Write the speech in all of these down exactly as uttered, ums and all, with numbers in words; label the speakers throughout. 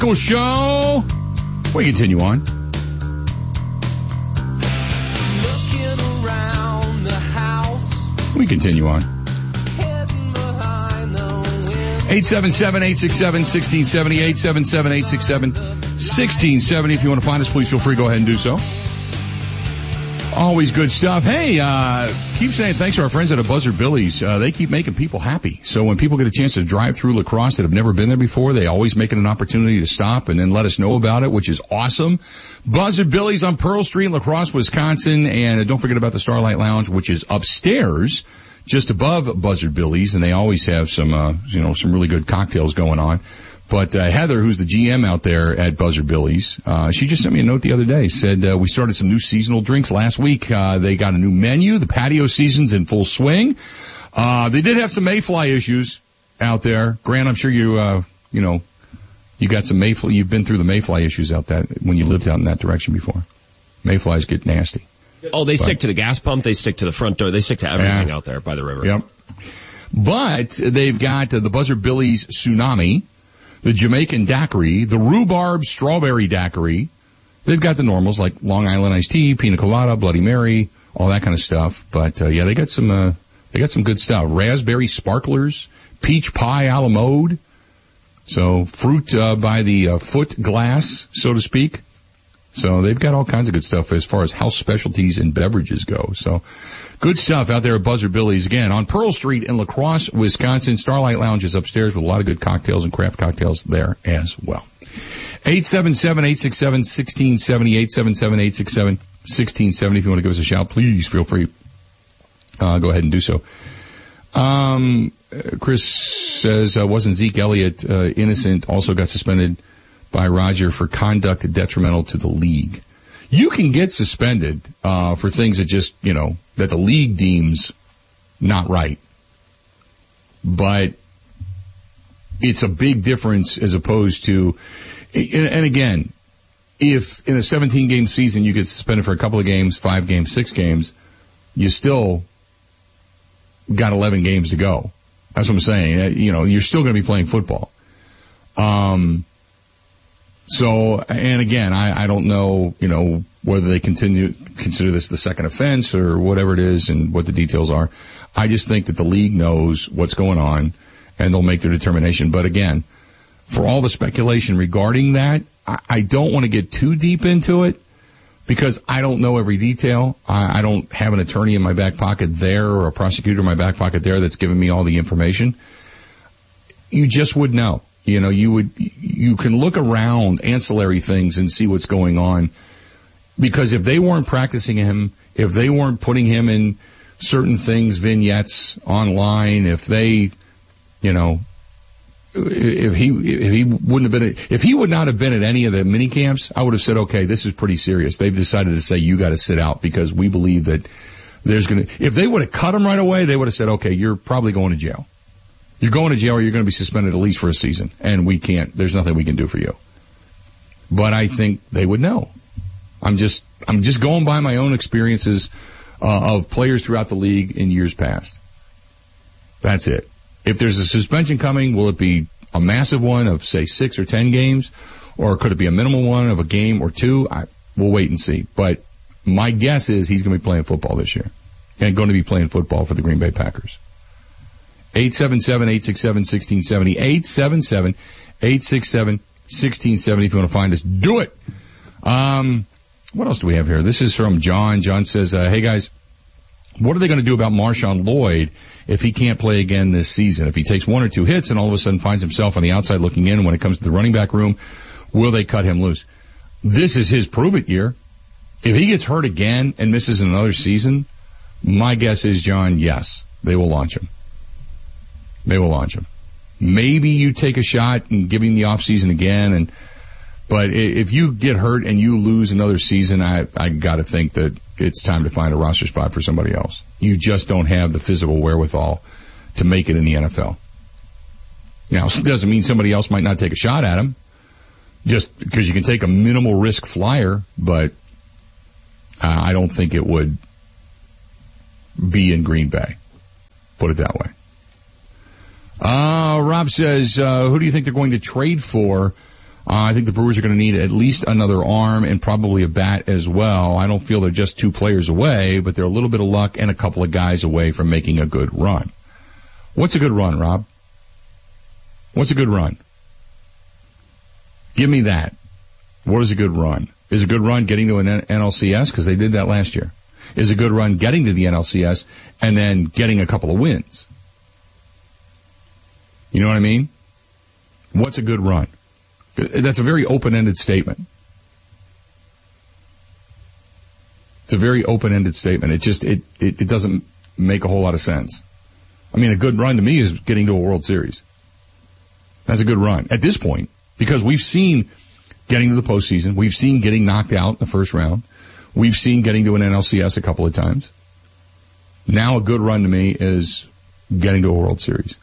Speaker 1: Go Show. We continue on.
Speaker 2: Looking around the house.
Speaker 1: We continue on. eight seven seven, eight six seven, one six seven zero, eight seven seven, eight six seven, one six seven zero. If you want to find us, please feel free to go ahead and do so. Always good stuff. Hey, uh, keep saying thanks to our friends at a Buzzard Billy's. Uh, they keep making people happy. So when people get a chance to drive through La Crosse that have never been there before, they always make it an opportunity to stop and then let us know about it, which is awesome. Buzzard Billy's on Pearl Street in La Crosse, Wisconsin. And uh, don't forget about the Starlight Lounge, which is upstairs, just above Buzzard Billy's. And they always have some, uh, you know, some really good cocktails going on. But uh, Heather, who's the G M out there at Buzzard Billy's, uh, she just sent me a note the other day. Said uh, we started some new seasonal drinks last week. Uh, they got a new menu. The patio season's in full swing. Uh, they did have some mayfly issues out there. Grant, I'm sure you, uh, you know, you got some mayfly. You've been through the mayfly issues out that when you lived out in that direction before. Mayflies get nasty.
Speaker 3: Oh, they
Speaker 1: but,
Speaker 3: stick to the gas pump. They stick to the front door. They stick to everything
Speaker 1: yeah.
Speaker 3: out there by the river.
Speaker 1: Yep. But they've got uh, the Buzzard Billy's Tsunami, the Jamaican Daiquiri, the Rhubarb Strawberry Daiquiri. They've got the normals like Long Island Iced Tea, Pina Colada, Bloody Mary, all that kind of stuff. But, uh, yeah, they got some, uh, they got some good stuff. Raspberry Sparklers, Peach Pie a la mode. So fruit, uh, by the, uh, foot glass, so to speak. So they've got all kinds of good stuff as far as house specialties and beverages go. So good stuff out there at Buzzard Billy's. Again, on Pearl Street in La Crosse, Wisconsin. Starlight Lounge is upstairs with a lot of good cocktails and craft cocktails there as well. eight seven seven, eight six seven, one six seven zero, eight seven seven, eight six seven, one six seven zero. If you want to give us a shout, please feel free. Uh, go ahead and do so. Um, Chris says, uh, wasn't Zeke Elliott, uh, innocent, also got suspended by Roger for conduct detrimental to the league. You can get suspended, uh, for things that just, you know, that the league deems not right. But it's a big difference as opposed to, and again, if in a seventeen game season you get suspended for a couple of games, five games, six games, you still got eleven games to go. That's what I'm saying. You know, you're still going to be playing football. Um, So, and again, I, I don't know, you know, whether they continue, consider this the second offense or whatever it is and what the details are. I just think that the league knows what's going on and they'll make their determination. But again, for all the speculation regarding that, I, I don't want to get too deep into it because I don't know every detail. I, I don't have an attorney in my back pocket there or a prosecutor in my back pocket there that's giving me all the information. You just would know. You know, you would, you can look around ancillary things and see what's going on. Because if they weren't practicing him, if they weren't putting him in certain things, vignettes online, if they, you know, if he, if he wouldn't have been, if he would not have been at any of the mini camps, I would have said, okay, this is pretty serious. They've decided to say you got to sit out because we believe that there's going to, if they would have cut him right away, they would have said, okay, you're probably going to jail. You're going to jail or you're going to be suspended at least for a season. And we can't, there's nothing we can do for you. But I think they would know. I'm just, I'm just going by my own experiences, uh, of players throughout the league in years past. That's it. If there's a suspension coming, will it be a massive one of say six or ten games? Or could it be a minimal one of a game or two? I, we'll wait and see. But my guess is he's going to be playing football this year. And going to be playing football for the Green Bay Packers. eight seven seven, eight six seven, one six seven zero. eight seven seven, eight six seven, one six seven zero. If you want to find us, do it. Um, what else do we have here? This is from John. John says, uh, hey guys, what are they going to do about Marshawn Lloyd if he can't play again this season? If he takes one or two hits and all of a sudden finds himself on the outside looking in when it comes to the running back room, will they cut him loose? This is his prove it year. If he gets hurt again and misses another season, my guess is, John, yes, they will launch him. They will launch him. Maybe you take a shot and give him the off season again, and but if you get hurt and you lose another season, I I got to think that it's time to find a roster spot for somebody else. You just don't have the physical wherewithal to make it in the N F L. Now, it doesn't mean somebody else might not take a shot at him, just because you can take a minimal risk flyer, but uh, I don't think it would be in Green Bay. Put it that way. Uh, Rob says, uh, who do you think they're going to trade for, Uh, I think the Brewers are going to need at least another arm and probably a bat as well. I don't feel they're just two players away, but they're a little bit of luck and a couple of guys away from making a good run. What's a good run, Rob? What's a good run? Give me that. What is a good run? Is a good run getting to an N L C S? Because they did that last year. Is a good run getting to the N L C S and then getting a couple of wins? You know what I mean? What's a good run? That's a very open-ended statement. It's a very open-ended statement. It just, it, it, it doesn't make a whole lot of sense. I mean, a good run to me is getting to a World Series. That's a good run at this point, because we've seen getting to the postseason. We've seen getting knocked out in the first round. We've seen getting to an N L C S a couple of times. Now a good run to me is getting to a World Series.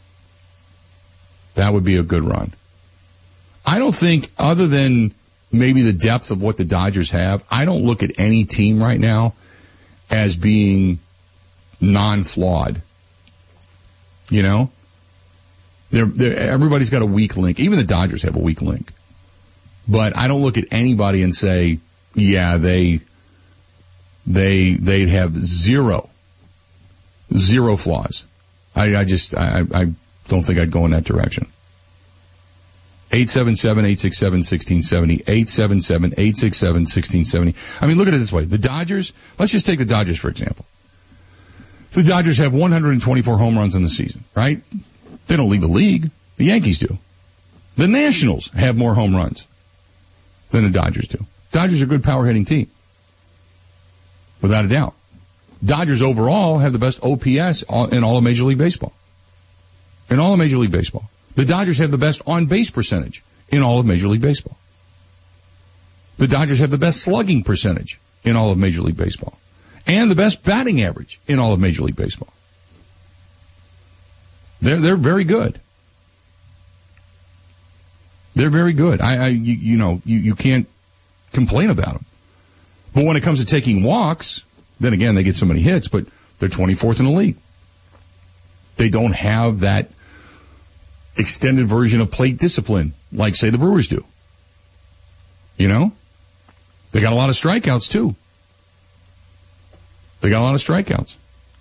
Speaker 1: That would be a good run. I don't think, other than maybe the depth of what the Dodgers have, I don't look at any team right now as being non-flawed. You know? They're, they're, everybody's got a weak link. Even the Dodgers have a weak link. But I don't look at anybody and say, yeah, they, they, they'd have zero, zero flaws. I, I just, I, I don't think I'd go in that direction. eight seven seven, eight six seven, one six seven zero, eight seven seven, eight six seven, one six seven zero. I mean, look at it this way. The Dodgers, let's just take the Dodgers for example. The Dodgers have one hundred twenty-four home runs in the season, right? They don't lead the league. The Yankees do. The Nationals have more home runs than the Dodgers do. Dodgers are a good power hitting team. Without a doubt. Dodgers overall have the best O P S in all of Major League Baseball. In all of Major League Baseball. The Dodgers have the best on-base percentage in all of Major League Baseball. The Dodgers have the best slugging percentage in all of Major League Baseball. And the best batting average in all of Major League Baseball. They're, they're very good. They're very good. I, I you, you know, you, you can't complain about them. But when it comes to taking walks, then again, they get so many hits, but they're twenty-fourth in the league. They don't have that extended version of plate discipline like, say, the Brewers do. You know? They got a lot of strikeouts, too. They got a lot of strikeouts.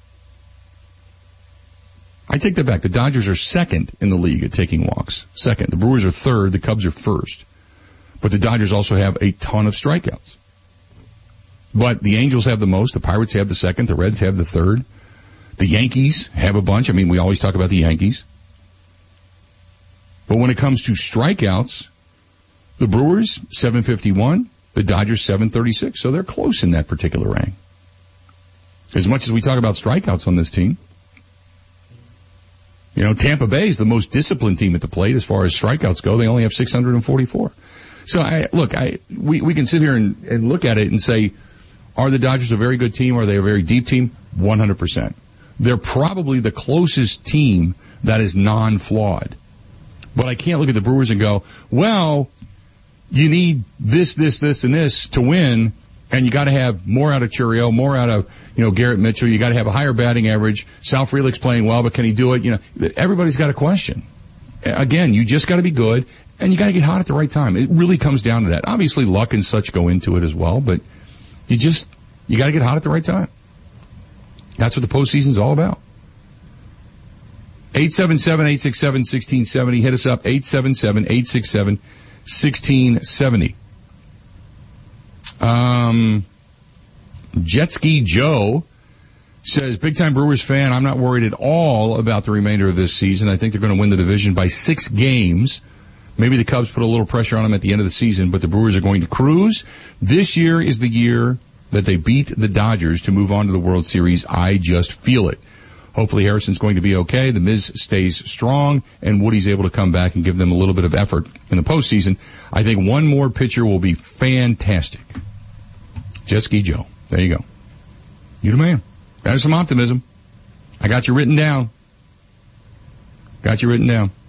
Speaker 1: I take that back. The Dodgers are second in the league at taking walks. Second. The Brewers are third. The Cubs are first. But the Dodgers also have a ton of strikeouts. But the Angels have the most. The Pirates have the second. The Reds have the third. The Yankees have a bunch. I mean, we always talk about the Yankees. But when it comes to strikeouts, the Brewers, seven fifty-one. The Dodgers, seven thirty-six. So they're close in that particular rank. As much as we talk about strikeouts on this team, you know, Tampa Bay is the most disciplined team at the plate as far as strikeouts go. They only have six hundred forty-four. So I, look, I, we, we can sit here and, and look at it and say, are the Dodgers a very good team? Are they a very deep team? one hundred percent. They're probably the closest team that is non-flawed. But I can't look at the Brewers and go, well, you need this, this, this, and this to win, and you got to have more out of Churio, more out of, you know, Garrett Mitchell. You got to have a higher batting average. Sal Frelick's playing well, but can he do it? You know, everybody's got a question. Again, you just got to be good, and you got to get hot at the right time. It really comes down to that. Obviously, luck and such go into it as well, but you just you got to get hot at the right time. That's what the postseason's all about. eight seven seven, eight six seven, one six seven zero. Hit us up, eight seven seven, eight six seven, one six seven zero. Um, Jet Ski Joe says, big time Brewers fan, I'm not worried at all about the remainder of this season. I think they're going to win the division by six games. Maybe the Cubs put a little pressure on them at the end of the season, but the Brewers are going to cruise. This year is the year that they beat the Dodgers to move on to the World Series. I just feel it. Hopefully Harrison's going to be okay. The Miz stays strong, and Woody's able to come back and give them a little bit of effort in the postseason. I think one more pitcher will be fantastic. Jet Ski Joe. There you go. You the man. There's some optimism. I got you written down. Got you written down.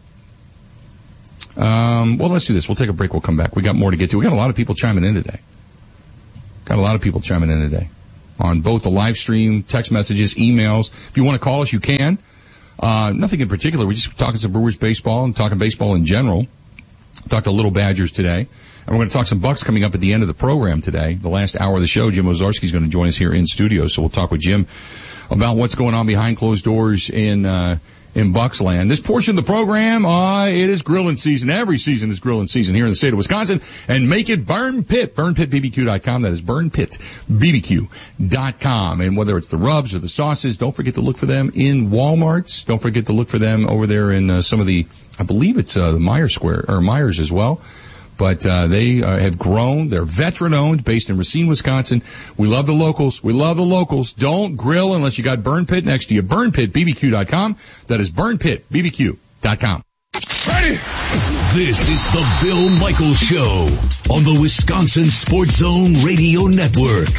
Speaker 1: Um, well, let's do this. We'll take a break. We'll come back. We got more to get to. We got a lot of people chiming in today. Got a lot of people chiming in today on both the live stream, text messages, emails. If you want to call us, you can. Uh, nothing in particular. We're just talking some Brewers baseball and talking baseball in general. Talked to Little Badgers today. And we're going to talk some Bucks coming up at the end of the program today. The last hour of the show, Jim Ozarski is going to join us here in studio. So we'll talk with Jim about what's going on behind closed doors in, uh, in Bucks land. This portion of the program, uh, it is grilling season. Every season is grilling season here in the state of Wisconsin. And make it Burn Pit, burn pit b b q dot com. That is burn pit b b q dot com. And whether it's the rubs or the sauces, don't forget to look for them in Walmarts. Don't forget to look for them over there in uh, some of the, I believe it's uh, the Myers Square, or Myers as well. But uh, they uh, have grown. They're veteran-owned, based in Racine, Wisconsin. We love the locals. We love the locals. Don't grill unless you got Burn Pit next to you. burn pit b b q dot com. That is burn pit b b q dot com.
Speaker 4: Ready? This is the Bill Michaels Show on the Wisconsin Sports Zone Radio Network.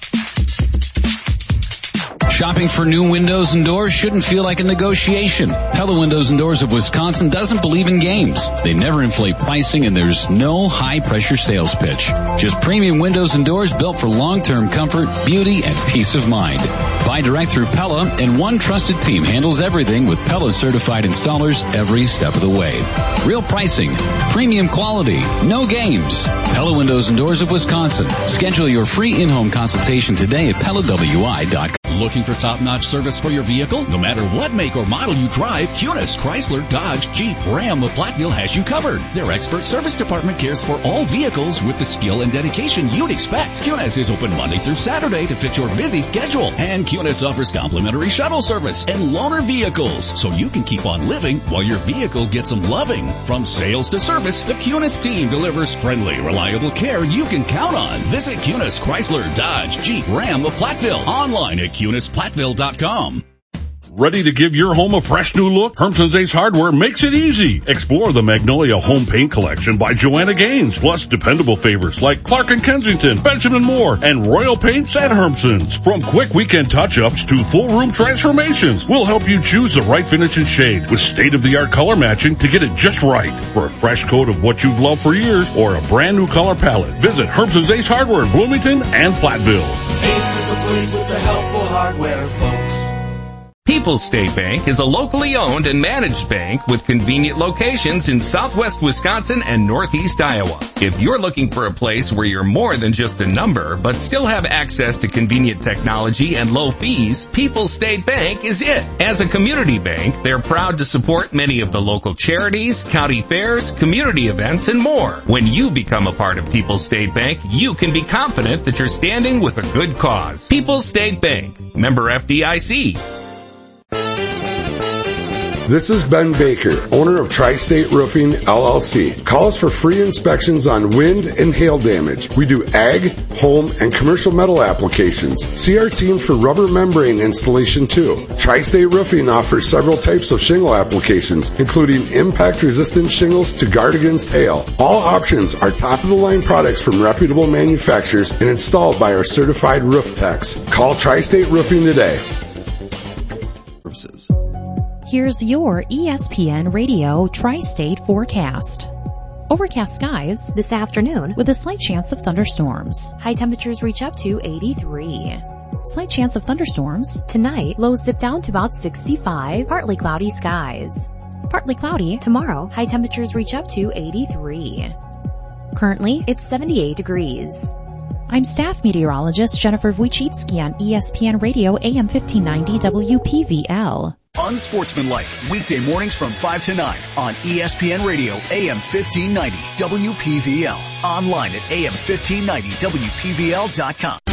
Speaker 5: Shopping for new windows and doors shouldn't feel like a negotiation. Pella Windows and Doors of Wisconsin doesn't believe in games. They never inflate pricing, and there's no high-pressure sales pitch. Just premium windows and doors built for long-term comfort, beauty, and peace of mind. Buy direct through Pella, and one trusted team handles everything with Pella certified installers every step of the way. Real pricing, premium quality, no games. Pella Windows and Doors of Wisconsin. Schedule your free in-home consultation today at pella w i dot com.
Speaker 6: Looking for top-notch service for your vehicle? No matter what make or model you drive, Kunis, Chrysler, Dodge, Jeep, Ram of Platteville has you covered. Their expert service department cares for all vehicles with the skill and dedication you'd expect. Kunis is open Monday through Saturday to fit your busy schedule. And Kunis offers complimentary shuttle service and loaner vehicles, so you can keep on living while your vehicle gets some loving. From sales to service, the Kunis team delivers friendly, reliable care you can count on. Visit Kunis, Chrysler, Dodge, Jeep, Ram of Platteville. Online at Kunis Platteville dot com.
Speaker 7: Ready to give your home a fresh new look? Hermson's Ace Hardware makes it easy. Explore the Magnolia Home Paint Collection by Joanna Gaines, plus dependable favorites like Clark and Kensington, Benjamin Moore, and Royal Paints at Hermson's. From quick weekend touch-ups to full room transformations, we'll help you choose the right finish and shade with state-of-the-art color matching to get it just right. For a fresh coat of what you've loved for years or a brand new color palette, visit Hermson's Ace Hardware in Bloomington and Platteville.
Speaker 2: Ace is the place with the helpful hardware, folks.
Speaker 8: People's State Bank is a locally owned and managed bank with convenient locations in southwest Wisconsin and northeast Iowa. If you're looking for a place where you're more than just a number, but still have access to convenient technology and low fees, People's State Bank is it. As a community bank, they're proud to support many of the local charities, county fairs, community events, and more. When you become a part of People's State Bank, you can be confident that you're standing with a good cause. People's State Bank, member F D I C.
Speaker 9: This is Ben Baker, owner of Tri-State Roofing, L L C. Call us for free inspections on wind and hail damage. We do ag, home, and commercial metal applications. See our team for rubber membrane installation too. Tri-State Roofing offers several types of shingle applications, including impact-resistant shingles to guard against hail. All options are top-of-the-line products from reputable manufacturers and installed by our certified roof techs. Call Tri-State Roofing today.
Speaker 10: Here's your E S P N Radio Tri-State forecast. Overcast skies this afternoon with a slight chance of thunderstorms. High temperatures reach up to eighty-three. Slight chance of thunderstorms. Tonight, lows dip down to about sixty-five. Partly cloudy skies. Partly cloudy tomorrow. High temperatures reach up to eighty-three. Currently, it's seventy-eight degrees. I'm staff meteorologist Jennifer Wojcicki on E S P N Radio A M fifteen ninety W P V L.
Speaker 11: Unsportsmanlike, weekday mornings from five to nine on E S P N Radio A M fifteen ninety W P V L. Online at A M fifteen ninety W P V L dot com.